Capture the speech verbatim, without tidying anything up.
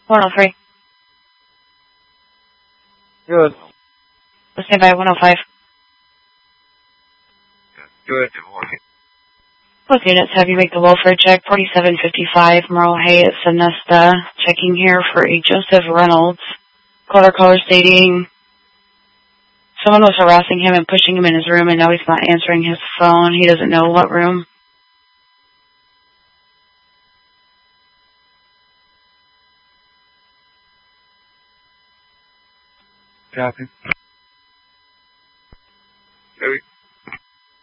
one oh three. Good. Stand by one oh five. Good. Both units have you make the welfare check. forty-seven fifty-five Merle Hay at Sonesta. Checking here for a Joseph Reynolds. Caller caller stating someone was harassing him and pushing him in his room, and now he's not answering his phone. He doesn't know what room. Copy.